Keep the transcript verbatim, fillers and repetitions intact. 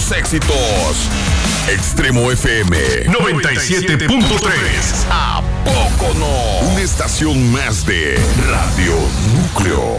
tus éxitos. Extremo F M noventa y siete punto tres. ¿A poco no? Una estación más de Radio Núcleo.